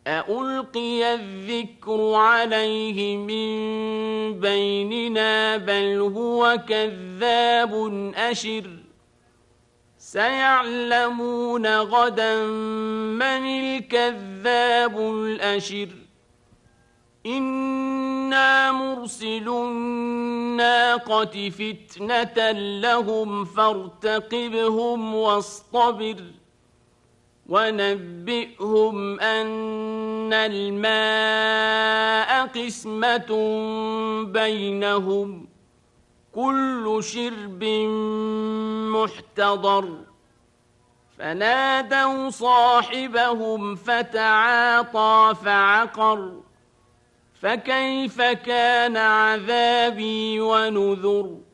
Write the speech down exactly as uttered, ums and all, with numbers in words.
أألقي الذكر عليه من بيننا بل هو كذاب أشر سيعلمون غدا من الكذاب الأشر إنا مرسل الناقة فتنة لهم فارتقبهم واصطبر ونبئهم أن الماء قسمة بينهم كل شرب محتضر فنادوا صاحبهم فتعاطى فعقر فكيف كان عذابي ونذر